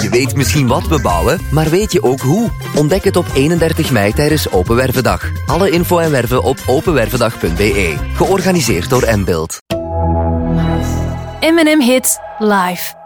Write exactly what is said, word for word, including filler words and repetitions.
Je weet misschien wat we bouwen, maar weet je ook hoe? Ontdek het op eenendertig mei tijdens Open Wervendag. Alle info en werven op openwervendag punt b e. Georganiseerd door N-Build. M en M Hits live.